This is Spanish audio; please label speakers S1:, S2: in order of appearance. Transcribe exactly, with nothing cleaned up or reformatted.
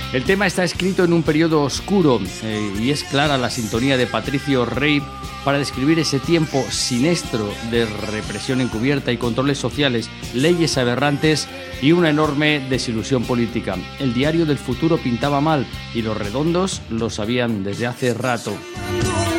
S1: El tema está escrito en un periodo oscuro eh, y es clara la sintonía de Patricio Rey para describir ese tiempo siniestro de represión encubierta y controles sociales, leyes aberrantes y una enorme desilusión política. El diario del futuro pintaba mal y los redondos lo sabían desde hace rato.